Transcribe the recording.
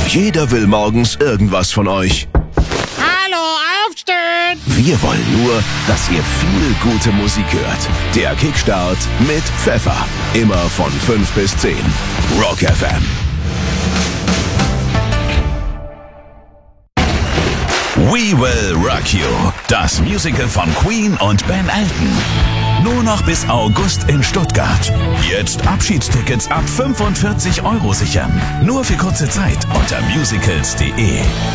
Jeder will morgens irgendwas von euch. Hallo, aufstehen! Wir wollen nur, dass ihr viel gute Musik hört. Der Kickstart mit Pfeffer. Immer von 5 bis 10. Rock FM. We Will Rock You. Das Musical von Queen und Ben Elton. Nur noch bis August in Stuttgart. Jetzt Abschiedstickets ab 45 € sichern. Nur für kurze Zeit unter musicals.de.